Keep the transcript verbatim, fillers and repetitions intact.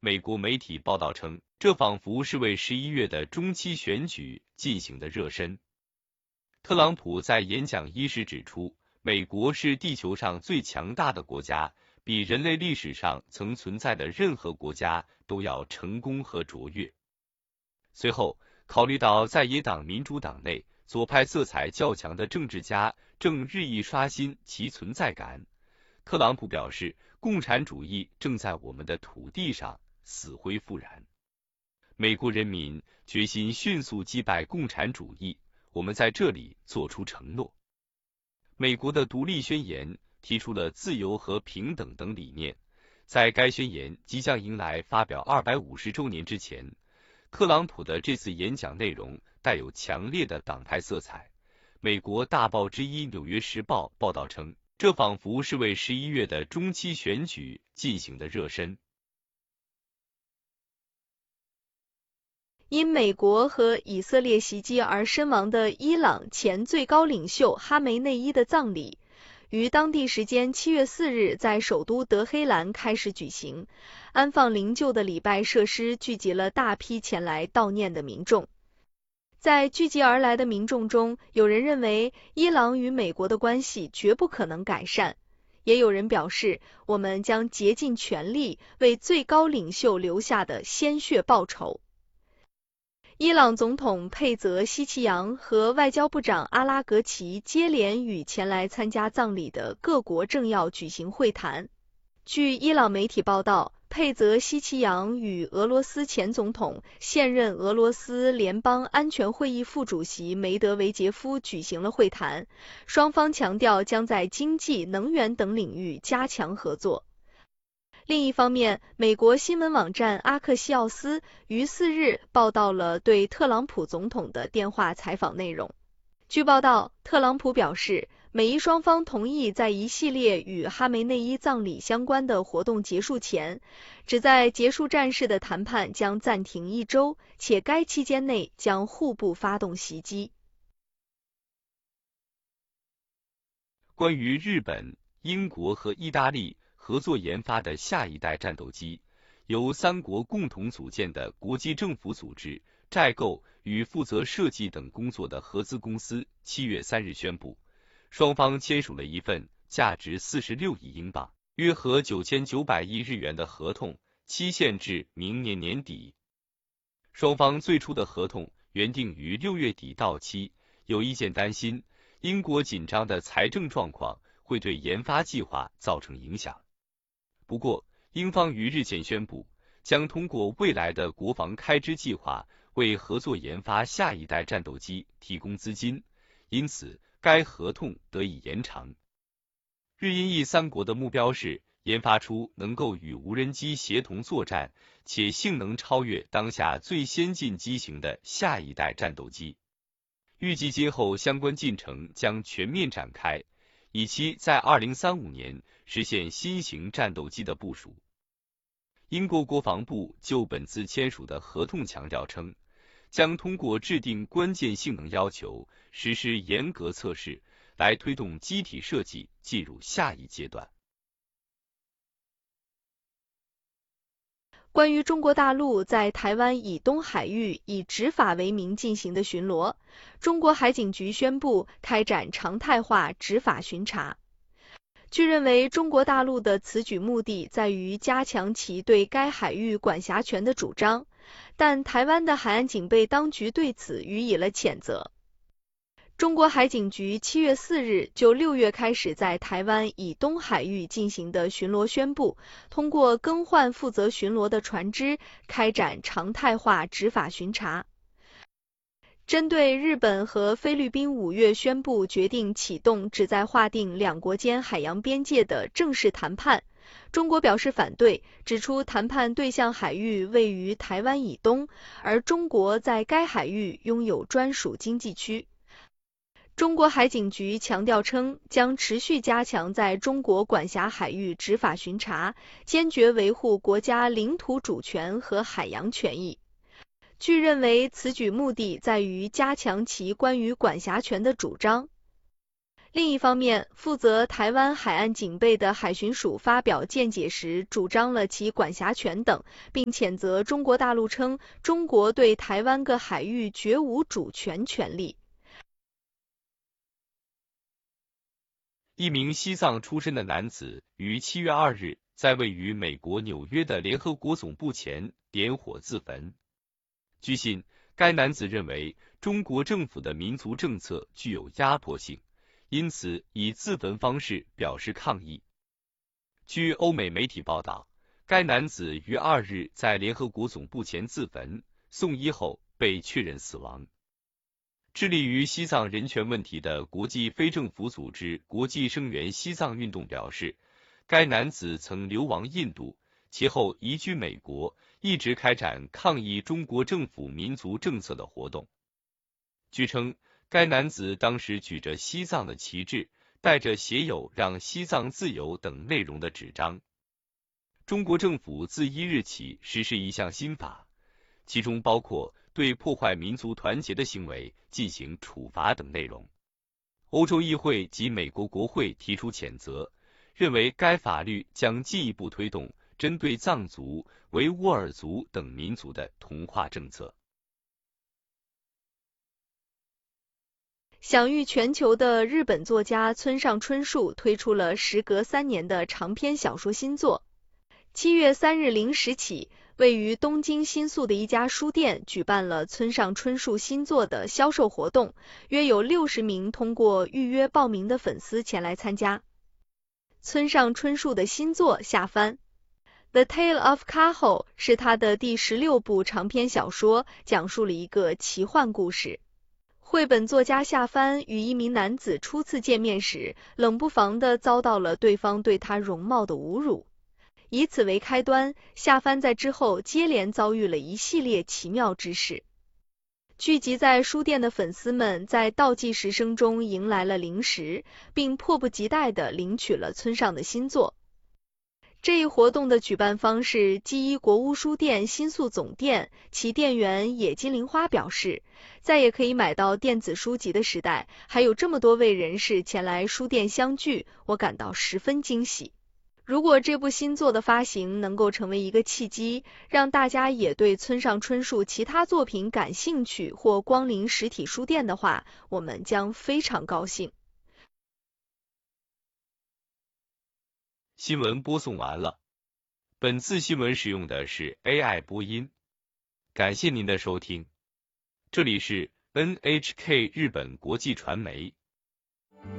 美国媒体报道称，这仿佛是为十一月的中期选举进行的热身。特朗普在演讲伊时指出，美国是地球上最强大的国家，比人类历史上曾存在的任何国家都要成功和卓越。随后，考虑到在野党民主党内左派色彩较强的政治家正日益刷新其存在感，特朗普表示，共产主义正在我们的土地上死灰复燃。美国人民决心迅速击败共产主义，我们在这里做出承诺。美国的独立宣言提出了自由和平等等理念，在该宣言即将迎来发表二百五十周年之前，特朗普的这次演讲内容带有强烈的党派色彩。美国大报之一《纽约时报》报道称，这仿佛是为十一月的中期选举进行的热身。 因美国和以色列袭击而身亡的伊朗前最高领袖哈梅内伊的葬礼，于当地时间七月四日在首都德黑兰开始举行。安放灵柩的礼拜设施聚集了大批前来悼念的民众。在聚集而来的民众中，有人认为伊朗与美国的关系绝不可能改善，也有人表示，我们将竭尽全力为最高领袖留下的鲜血报仇。伊朗总统佩泽希奇扬和外交部长阿拉格齐接连与前来参加葬礼的各国政要举行会谈。据伊朗媒体报道，佩泽希奇扬与俄罗斯前总统、现任俄罗斯联邦安全会议副主席梅德韦杰夫举行了会谈，双方强调将在经济、能源等领域加强合作。另一方面，美国新闻网站阿克西奥斯于四日报道了对特朗普总统的电话采访内容。据报道，特朗普表示，美伊双方同意在一系列与哈梅内伊葬礼相关的活动结束前，旨在结束战事的谈判将暂停一周，且该期间内将互不发动袭击。 关于日本、英国和意大利合作研发的下一代战斗机，由三国共同组建的国际政府组织债购与负责设计等工作的合资公司七月三日宣布，双方签署了一份价值四十六亿英镑，约合九千九百亿日元的合同，期限至明年年底。双方最初的合同原定于六月底到期，有意见担心英国紧张的财政状况会对研发计划造成影响。不过，英方于日前宣布，将通过未来的国防开支计划为合作研发下一代战斗机提供资金，因此该合同得以延长。日英意三国的目标是研发出能够与无人机协同作战且性能超越当下最先进机型的下一代战斗机。预计今后相关进程将全面展开，以期在二零三五年实现新型战斗机的部署。英国国防部就本次签署的合同强调称，将通过制定关键性能要求，实施严格测试，来推动机体设计进入下一阶段。 关于中国大陆在台湾以东海域以执法为名进行的巡逻，中国海警局宣布开展常态化执法巡查。据认为，中国大陆的此举目的在于加强其对该海域管辖权的主张，但台湾的海岸警备当局对此予以了谴责。中国海警局七月四日就六月开始在台湾以东海域进行的巡逻宣布，通过更换负责巡逻的船只，开展常态化执法巡查。针对日本和菲律宾五月宣布决定启动旨在划定两国间海洋边界的正式谈判，中国表示反对，指出谈判对象海域位于台湾以东，而中国在该海域拥有专属经济区。中国海警局强调称，将持续加强在中国管辖海域执法巡查，坚决维护国家领土主权和海洋权益。据认为，此举目的在于加强其关于管辖权的主张。 另一方面，负责台湾海岸警备的海巡署发表见解时，主张了其管辖权等，并谴责中国大陆称中国对台湾各海域绝无主权权利。 一名西藏出身的男子于七月二日在位于美国纽约的联合国总部前点火自焚。据信，该男子认为中国政府的民族政策具有压迫性，因此以自焚方式表示抗议。据欧美媒体报道，该男子于二日在联合国总部前自焚，送医后被确认死亡。致力于西藏人权问题的国际非政府组织国际声援西藏运动表示，该男子曾流亡印度，其后移居美国，一直开展抗议中国政府民族政策的活动。据称，该男子当时举着西藏的旗帜，带着写有让西藏自由等内容的纸张。中国政府自一日起实施一项新法，其中包括对破坏民族团结的行为进行处罚等内容。欧洲议会及美国国会提出谴责，认为该法律将进一步推动针对藏族、维吾尔族等民族的同化政策。 享誉全球的日本作家村上春树推出了时隔三年的长篇小说新作。七月三日零时起，位于东京新宿的一家书店举办了村上春树新作的销售活动，约有六十名通过预约报名的粉丝前来参加。村上春树的新作《下帆》The Tale of Kaho 是他的第十六部长篇小说，讲述了一个奇幻故事。绘本作家夏帆与一名男子初次见面时，冷不防地遭到了对方对他容貌的侮辱。以此为开端，夏帆在之后接连遭遇了一系列奇妙之事。聚集在书店的粉丝们在倒计时声中迎来了零食，并迫不及待地领取了村上的新作。这一活动的举办方是基一国屋书店新宿总店，其店员野金玲花表示，再也可以买到电子书籍的时代，还有这么多位人士前来书店相聚，我感到十分惊喜。如果这部新作的发行能够成为一个契机，让大家也对村上春树其他作品感兴趣或光临实体书店的话，我们将非常高兴。 新闻播送完了，本次新闻使用的是 A I 播音，感谢您的收听，这里是 N H K 日本国际传媒。